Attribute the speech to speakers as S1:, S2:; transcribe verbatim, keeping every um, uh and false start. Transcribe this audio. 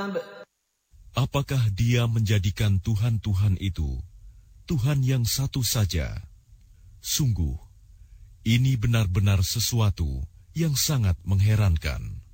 S1: Apakah dia menjadikan Tuhan-Tuhan itu Tuhan yang satu saja? Sungguh, ini benar-benar sesuatu yang sangat mengherankan.